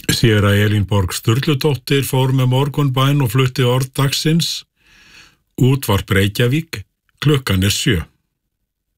Séra Elínborg Sturludóttir fór með morgunbæn og flutti orð dagsins. Útvarp Reykjavík, klukkan er 7.